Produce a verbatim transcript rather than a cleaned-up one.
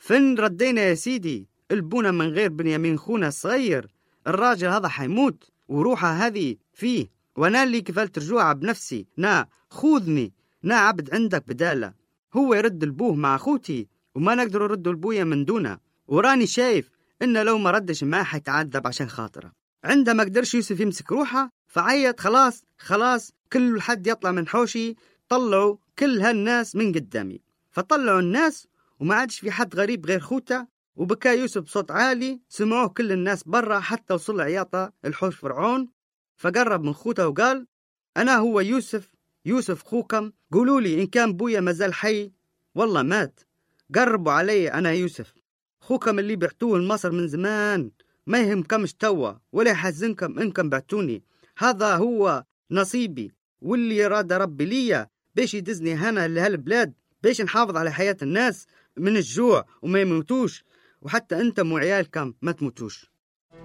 فين ردينا يا سيدي البونا من غير بنيامين خونا الصغير؟ الراجل هذا حيموت وروحه هذه فيه، وانا اللي كفلت رجوعه بنفسي. نا خذني، نا عبد عندك بداله. هو يرد البوه مع اخوتي وما نقدر نرد البويا من دونه، وراني شايف إنه لو ما ردش ما حيتعذب عشان خاطره. عندما قدرش يوسف يمسك روحه فعيط خلاص خلاص كل حد يطلع من حوشي، طلعوا كل هالناس من قدامي. فطلعوا الناس وما عادش في حد غريب غير خوته، وبكى يوسف بصوت عالي سمعوه كل الناس برا حتى وصل عياطة الحوش فرعون. فقرب من خوته وقال: أنا هو يوسف، يوسف خوكم، قولوا لي إن كان بويا مازال حي والله مات. قربوا علي أنا يوسف خوكم اللي بعتوه لمصر من زمان، ما يهمكمش توا ولا يحزنكم إنكم بعتوني. هذا هو نصيبي واللي يراد ربي ليا باش يدزني هنا لهالبلاد، باش نحافظ على حياة الناس من الجوع وما يموتوش، وحتى أنتم وعيالكم ما تموتوش.